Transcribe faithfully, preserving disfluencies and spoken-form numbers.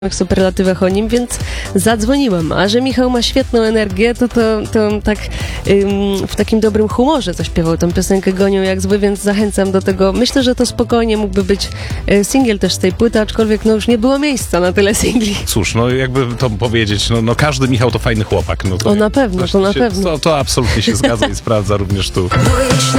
superlatywach o nim, więc zadzwoniłam. A że Michał ma świetną energię, to, to, to tak ym, w takim dobrym humorze zaśpiewał tę piosenkę Gonią jak zły, więc zachęcam do tego. Myślę, że to spokojnie mógłby być y, singiel też z tej płyty, aczkolwiek no już nie było miejsca na tyle singli. Cóż, no jakby to powiedzieć, no, no każdy Michał to fajny chłopak. No to o, na pewno, to na się, pewno. To, to absolutnie się zgadza i sprawdza również tu. Boję się